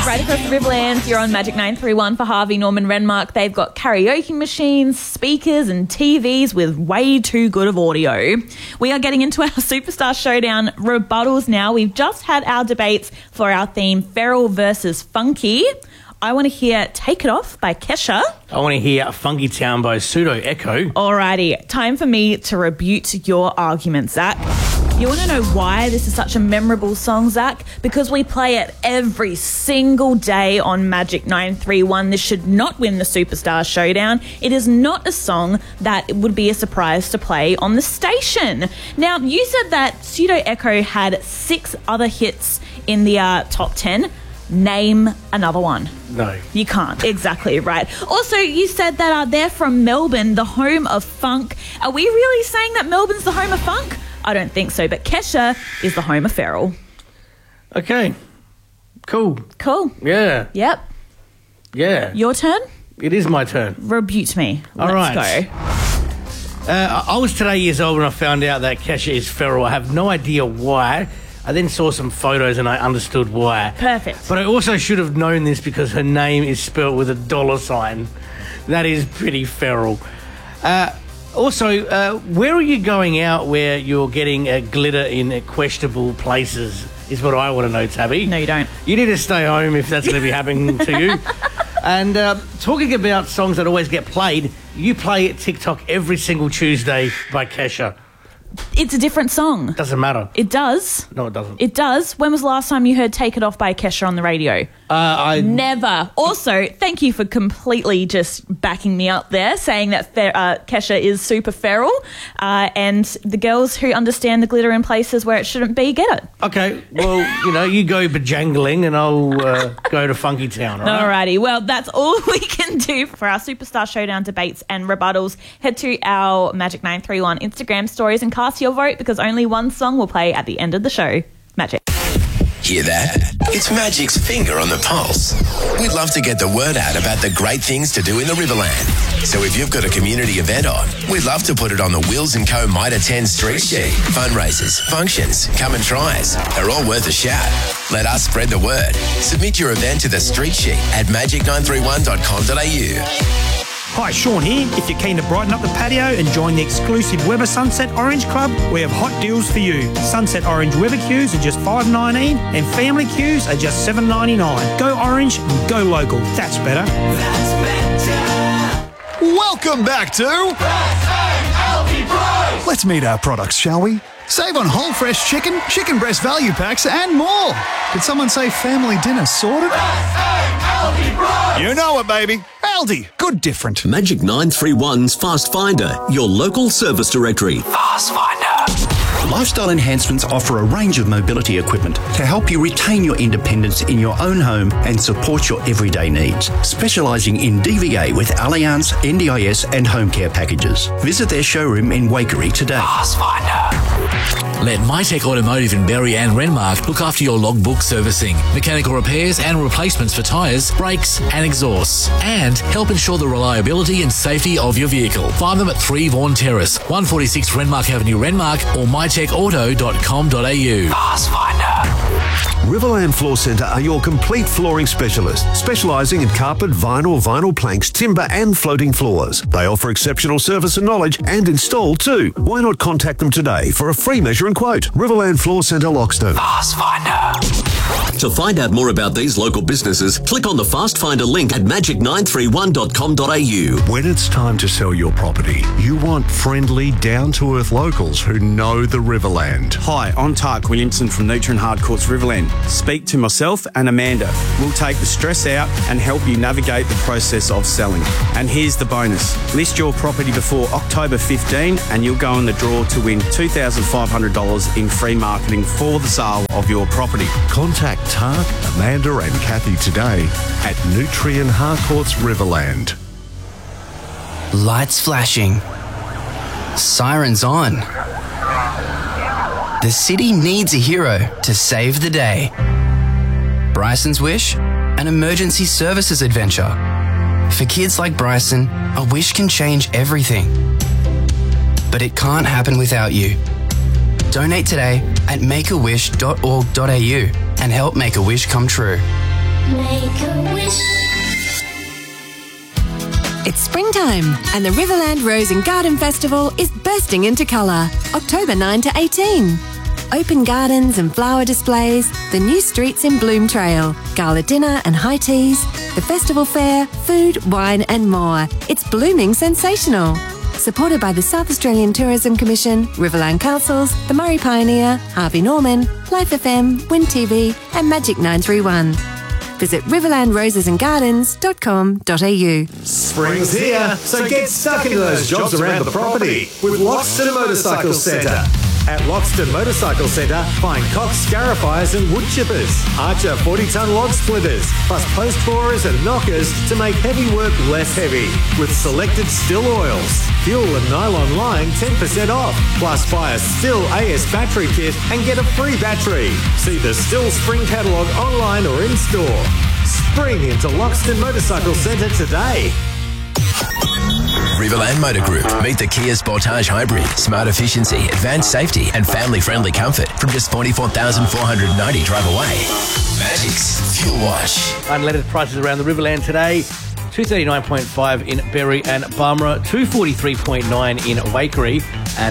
Right across the Riverlands, you're on Magic 931 for Harvey Norman Renmark. They've got karaoke machines, speakers and TVs with way too good of audio. We are getting into our Superstar Showdown rebuttals now. We've just had our debates for our theme, Feral versus Funky. I want to hear Take It Off by Kesha. I want to hear Funky Town by Pseudo Echo. Alrighty, time for me to rebut your argument, Zach. You want to know why this is such a memorable song, Zach? Because we play it every single day on Magic 931. This should not win the Superstar Showdown. It is not a song that would be a surprise to play on the station. Now, you said that Pseudo Echo had 6 other hits in the top 10. Name another one. No. You can't. Exactly right. Also, you said that they're from Melbourne, the home of funk. Are we really saying that Melbourne's the home of funk? I don't think so, but Kesha is the home of Feral. Okay. Cool. Yeah. Yep. Yeah. Your turn? It is my turn. Rebut me. All Let's right. go. I was today years old when I found out that Kesha is feral. I have no idea why. I then saw some photos and I understood why. Perfect. But I also should have known this because her name is spelled with a $sign. That is pretty feral. Also, where are you going out where you're getting glitter in questionable places is what I want to know, Tabby. No, you don't. You need to stay home if that's going to be happening to you. And talking about songs that always get played, you play TikTok every single Tuesday by Kesha. It's a different song. Doesn't matter. It does. No, it doesn't. It does. When was the last time you heard Take It Off by Kesha on the radio? Never. Also, thank you for completely just backing me up there, saying that Kesha is super feral, and the girls who understand the glitter in places where it shouldn't be get it. Okay, well, you go bejangling and I'll go to Funky Town, all right? Alrighty, well, that's all we can do for our Superstar Showdown debates and rebuttals. Head to our Magic 931 Instagram stories and cast your vote because only one song will play at the end of the show. Magic. Hear that? It's Magic's finger on the pulse. We'd love to get the word out about the great things to do in the Riverland. So if you've got a community event on, we'd love to put it on the Wills & Co. Might Attend Street Sheet. Fundraisers, functions, come and tries. They're all worth a shout. Let us spread the word. Submit your event to the Street Sheet at magic931.com.au. Hi, Sean here. If you're keen to brighten up the patio and join the exclusive Weber Sunset Orange Club, we have hot deals for you. Sunset Orange Weber queues are just $5.19 and family queues are just $7.99. Go orange and go local. That's better. That's better. Welcome back to Aldi Price. Let's meet our products, shall we? Save on whole fresh chicken, chicken breast value packs and more. Did someone say family dinner sorted? Aldi Price. You know it, baby. Aldi, good different. Magic 931's Fast Finder, your local service directory. Fast Finder. Lifestyle Enhancements offer a range of mobility equipment to help you retain your independence in your own home and support your everyday needs. Specialising in DVA with Allianz, NDIS and home care packages. Visit their showroom in Waikerie today. Fast Finder. Let MyTech Automotive in Berry and Renmark look after your logbook servicing, mechanical repairs and replacements for tyres, brakes and exhausts, and help ensure the reliability and safety of your vehicle. Find them at 3 Vaughan Terrace, 146 Renmark Avenue, Renmark, or mytechauto.com.au. Fast Finder. Riverland Floor Centre are your complete flooring specialists, specialising in carpet, vinyl planks, timber and floating floors. They offer exceptional service and knowledge and install too. Why not contact them today for a free measure and quote? Riverland Floor Centre, Loxton. Fast Finder. To find out more about these local businesses, click on the Fast Finder link at magic931.com.au. When it's time to sell your property, you want friendly, down-to-earth locals who know the Riverland. Hi, I'm Tark Williamson from Neutron Hardcourts Riverland. Speak to myself and Amanda. We'll take the stress out and help you navigate the process of selling. And here's the bonus. List your property before October 15 and you'll go in the draw to win $2,500 in free marketing for the sale of your property. Contact Tark, Amanda and Kathy today at Nutrien Hardcourts Riverland. Lights flashing. Sirens on. The city needs a hero to save the day. Bryson's Wish, an emergency services adventure. For kids like Bryson, a wish can change everything. But it can't happen without you. Donate today at makeawish.org.au and help make a wish come true. Make a wish. It's springtime and the Riverland Rose and Garden Festival is bursting into colour. October 9 to 18. Open gardens and flower displays, the new streets in Bloom Trail, gala dinner and high teas, the festival fair, food, wine and more. It's blooming sensational. Supported by the South Australian Tourism Commission, Riverland Councils, the Murray Pioneer, Harvey Norman, Life FM, Wind TV and Magic 931. Visit riverlandrosesandgardens.com.au. Spring's here, so get stuck into those jobs around the property with Loxton Motorcycle Centre. At Loxton Motorcycle Centre, find Cox scarifiers and wood chippers, Archer 40-tonne log splitters, plus post borers and knockers to make heavy work less heavy. With selected Still oils, fuel and nylon line 10% off. Plus buy a Still AS battery kit and get a free battery. See the Still Spring catalogue online or in store. Spring into Loxton Motorcycle Centre today. Riverland Motor Group. Meet the Kia Sportage Hybrid. Smart efficiency, advanced safety and family-friendly comfort from just $44,490 drive away. Magic's Fuel Wash. Unleaded prices around the Riverland today. $239.5 in Berry and Barmera, $243.9 in Waikerie and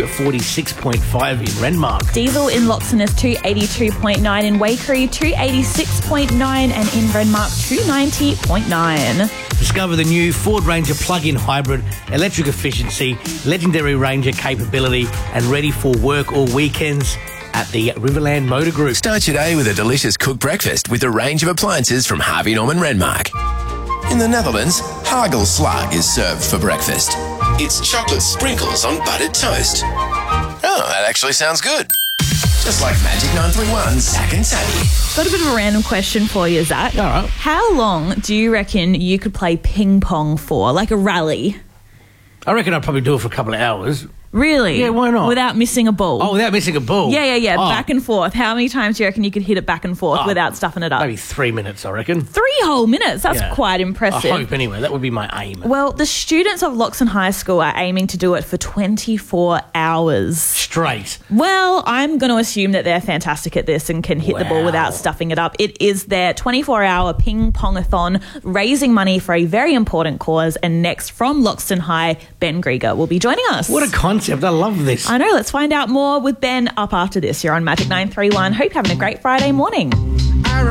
$246.5 in Renmark. Diesel in Loxton is $282.9 in Waikerie, $286.9 and in Renmark $290.9. Discover the new Ford Ranger plug-in hybrid, electric efficiency, legendary Ranger capability and ready for work or weekends at the Riverland Motor Group. Start your day with a delicious cooked breakfast with a range of appliances from Harvey Norman Renmark. In the Netherlands, hagelslag is served for breakfast. It's chocolate sprinkles on buttered toast. Oh, that actually sounds good. Just like Magic 931, Zach and Tabby. Got a bit of a random question for you, Zach. All right. How long do you reckon you could play ping pong for, like a rally? I reckon I'd probably do it for a couple of hours. Really? Yeah, why not? Without missing a ball? Oh, without missing a ball? Yeah. Oh. Back and forth. How many times do you reckon you could hit it back and forth without stuffing it up? Maybe 3 minutes, I reckon. 3 whole minutes? That's quite impressive. I hope, anyway. That would be my aim. Well, the students of Loxton High School are aiming to do it for 24 hours. Straight? Well, I'm going to assume that they're fantastic at this and can hit the ball without stuffing it up. It is their 24-hour ping-pong-a-thon, raising money for a very important cause. And next, from Loxton High, Ben Grieger will be joining us. What a concept. I love this. I know. Let's find out more with Ben up after this. You're on Magic 931. Hope you're having a great Friday morning.